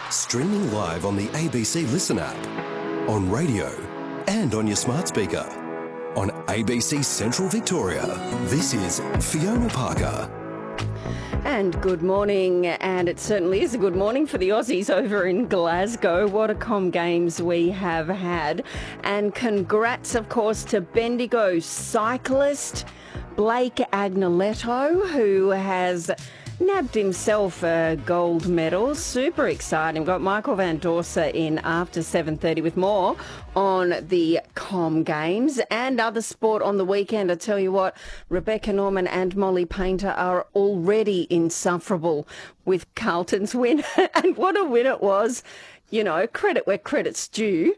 Streaming live on the ABC Listen app, on radio and on your smart speaker. On ABC Central Victoria, this is Fiona Parker. And good morning, and it certainly is a good morning for the Aussies over in Glasgow. What a Com Games we have had. And congrats, of course, to Bendigo cyclist Blake Agnoletto, who has nabbed himself a gold medal. Super exciting. We've got Michael Van Dorsa in after 7:30 with more on the Com Games and other sport on the weekend. I tell you what, Rebecca Norman and Molly Painter are already insufferable with Carlton's win. And what a win it was. You know, credit where credit's due.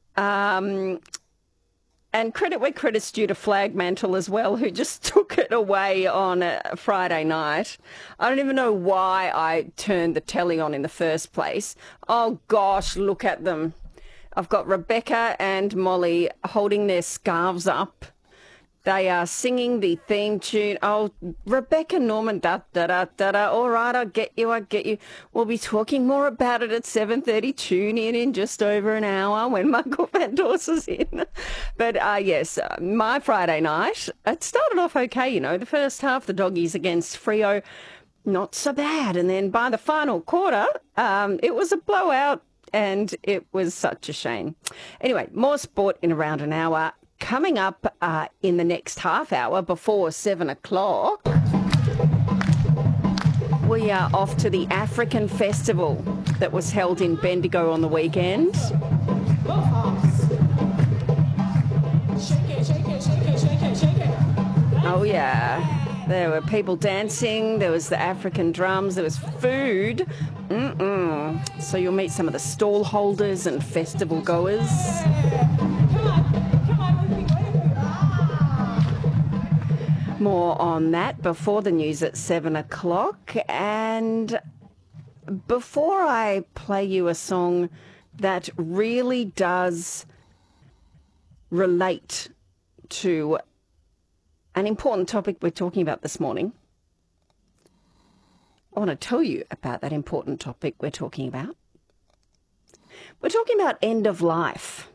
And credit where credit's due to Flagmantle as well, who just took it away on a Friday night. I don't even know why I turned the telly on in the first place. Oh, gosh, look at them. I've got Rebecca and Molly holding their scarves up. They are singing the theme tune. Oh, Rebecca Norman, da-da-da-da-da. All right, I get you. We'll be talking more about it at 7:30. Tune in just over an hour when Michael Van Dorsa's in. But, yes, my Friday night, it started off okay, you know. The first half, the doggies against Freo, not so bad. And then by the final quarter, it was a blowout, and it was such a shame. Anyway, more sport in around an hour. Coming up in the next half hour before 7 o'clock, we are off to the African Festival that was held in Bendigo on the weekend. Oh, yeah. There were people dancing, there was the African drums, there was food. So you'll meet some of the stall holders and festival goers. More on that before the news at 7 o'clock. And before I play you a song that really does relate to an important topic we're talking about this morning, I want to tell you about that important topic we're talking about. We're talking about end of life.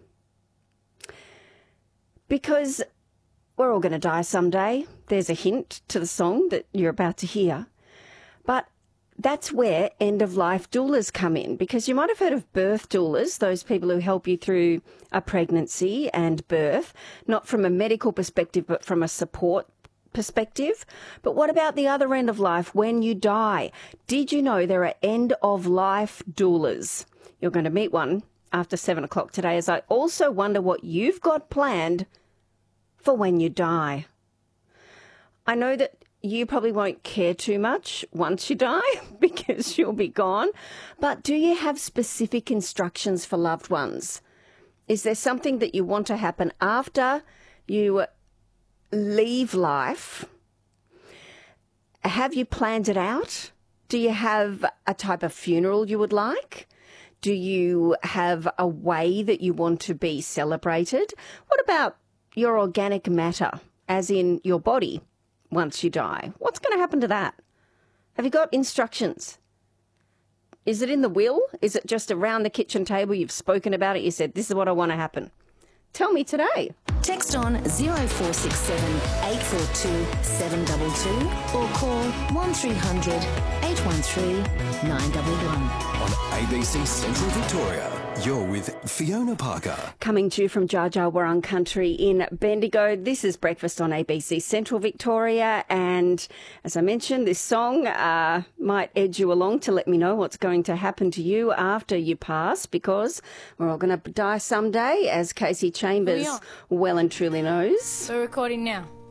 Because we're all going to die someday. There's a hint to the song that you're about to hear. But that's where end-of-life doulas come in, because you might have heard of birth doulas, those people who help you through a pregnancy and birth, not from a medical perspective, but from a support perspective. But what about the other end of life, when you die? Did you know there are end-of-life doulas? You're going to meet one after 7 o'clock today, as I also wonder what you've got planned for when you die. I know that you probably won't care too much once you die because you'll be gone, but do you have specific instructions for loved ones? Is there something that you want to happen after you leave life? Have you planned it out? Do you have a type of funeral you would like? Do you have a way that you want to be celebrated? What about your organic matter, as in your body, once you die? What's going to happen to that? Have you got instructions? Is it in the will? Is it just around the kitchen table? You've spoken about it. You said, this is what I want to happen. Tell me today. Text on 0467 842 722 or call 1300 813 911. On ABC Central Victoria, you're with Fiona Parker. Coming to you from Jar Jar Wurrung Country in Bendigo. This is Breakfast on ABC Central Victoria. And as I mentioned, this song might edge you along to let me know what's going to happen to you after you pass, because we're all going to die someday, as Casey Chambers well and truly knows. We're recording now.